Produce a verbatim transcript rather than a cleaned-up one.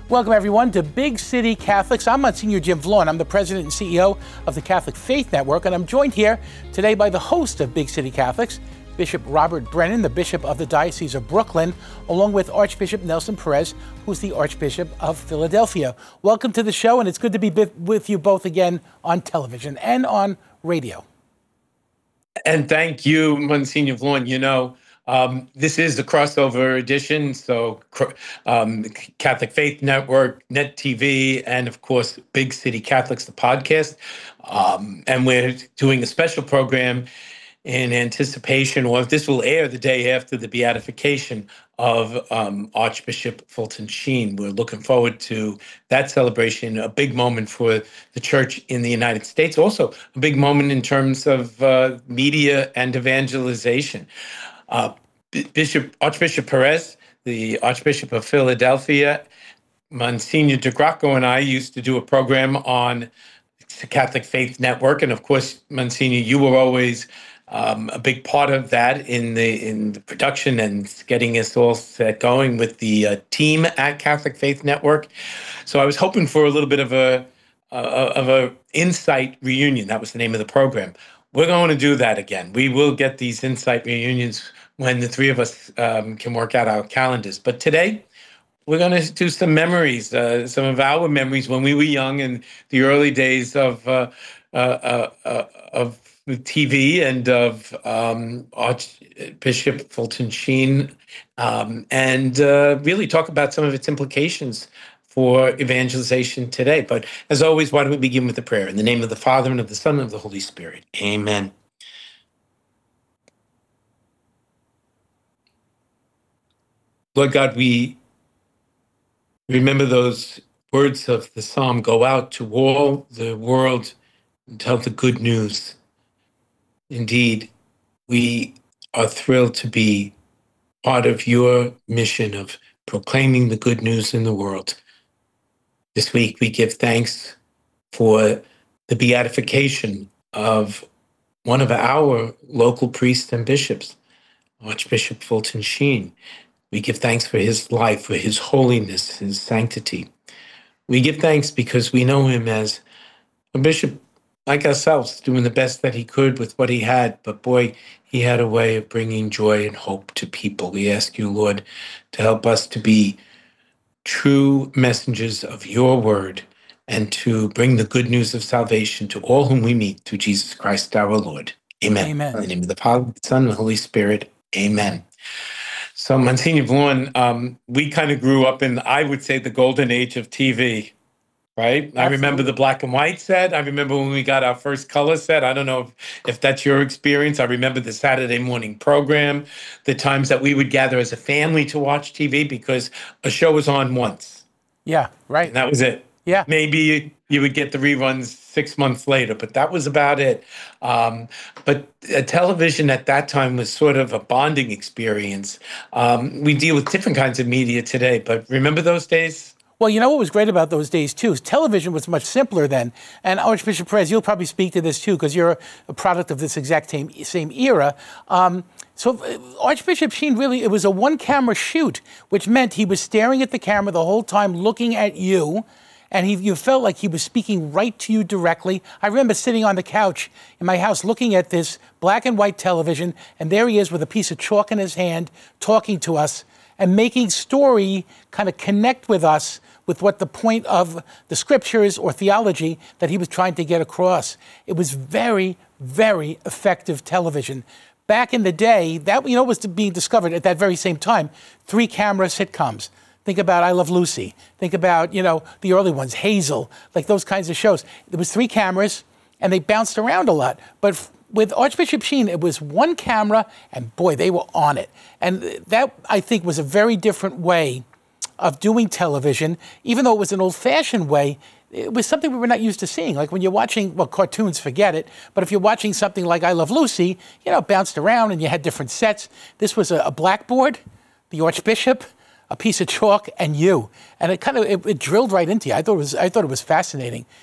Welcome, everyone, to Big City Catholics. I'm Monsignor Jim Vaughn. I'm the president and C E O of the Catholic Faith Network, and I'm joined here today by the host of Big City Catholics, Bishop Robert Brennan, the Bishop of the Diocese of Brooklyn, along with Archbishop Nelson Perez, who's the Archbishop of Philadelphia. Welcome to the show, and it's good to be with you both again on television and on radio. And thank you, Monsignor Vaughn. You know, Um, this is the crossover edition, so um, Catholic Faith Network, Net T V, and of course, Big City Catholics, the podcast. Um, and we're doing a special program in anticipation, or if this will air the day after the beatification of um, Archbishop Fulton Sheen. We're looking forward to that celebration, a big moment for the church in the United States, also a big moment in terms of uh, media and evangelization. Uh, Bishop Archbishop Perez, the Archbishop of Philadelphia, Monsignor DeGracco and I used to do a program on the Catholic Faith Network, and of course, Monsignor, you were always um, a big part of that in the in the production and getting us all set going with the uh, team at Catholic Faith Network. So I was hoping for a little bit of a uh, of a insight reunion. That was the name of the program. We're going to do that again. We will get these insight reunions when the three of us um, can work out our calendars. But today, we're going to do some memories, uh, some of our memories when we were young in the early days of uh, uh, uh, uh, of T V and of um, Archbishop Fulton Sheen, um, and uh, really talk about some of its implications for evangelization today. But as always, why don't we begin with a prayer? In the name of the Father, and of the Son, and of the Holy Spirit. Amen. Lord God, we remember those words of the psalm, go out to all the world and tell the good news. Indeed, we are thrilled to be part of your mission of proclaiming the good news in the world. This week, we give thanks for the beatification of one of our local priests and bishops, Archbishop Fulton Sheen. We give thanks for his life, for his holiness, his sanctity. We give thanks because we know him as a bishop like ourselves, doing the best that he could with what he had. But boy, he had a way of bringing joy and hope to people. We ask you, Lord, to help us to be true messengers of your word and to bring the good news of salvation to all whom we meet through Jesus Christ our Lord. Amen. Amen. In the name of the Father, the Son, and the Holy Spirit. Amen. So, Monsignor Vaughn, um, we kind of grew up in, I would say, the golden age of T V, right? Absolutely. I remember the black and white set. I remember when we got our first color set. I don't know if, if that's your experience. I remember the Saturday morning program, the times that we would gather as a family to watch T V because a show was on once. Yeah, right. And that was it. Yeah. Maybe you would get the reruns six months later, but that was about it. Um, but uh, television at that time was sort of a bonding experience. Um, we deal with different kinds of media today, but remember those days? Well, you know what was great about those days, too, is television was much simpler then. And Archbishop Perez, you'll probably speak to this, too, because you're a product of this exact same, same era. Um, so Archbishop Sheen, really, it was a one-camera shoot, which meant he was staring at the camera the whole time, looking at you. And he, you felt like he was speaking right to you directly. I remember sitting on the couch in my house looking at this black and white television, and there he is with a piece of chalk in his hand, talking to us and making story kind of connect with us with what the point of the scriptures or theology that he was trying to get across. It was very, very effective television. Back in the day, that, you know, was being discovered at that very same time, three-camera sitcoms. Think about I Love Lucy. Think about, you know, the early ones, Hazel, like those kinds of shows. There was three cameras, and they bounced around a lot. But f- with Archbishop Sheen, it was one camera, and boy, they were on it. And that, I think, was a very different way of doing television. Even though it was an old-fashioned way, it was something we were not used to seeing. Like when you're watching, well, cartoons, forget it. But if you're watching something like I Love Lucy, you know, it bounced around, and you had different sets. This was a, a blackboard, the Archbishop, a piece of chalk, and you, and it kind of it, it drilled right into you. I thought it was I thought it was fascinating.